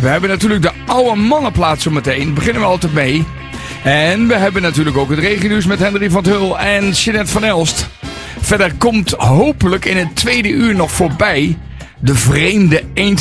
We hebben natuurlijk de oude mannenplaat zo meteen. Daar beginnen we altijd mee. En we hebben natuurlijk ook het regennieuws met Henry van 't Hul en Jeanette van Elst. Verder komt hopelijk in het tweede uur nog voorbij de vreemde eend